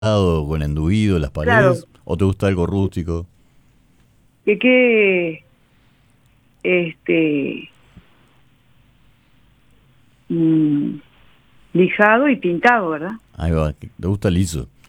con enduido las Claro, paredes, o te gusta algo rústico. que quede este mm, lijado y pintado, ¿verdad? Ahí va, te gusta liso.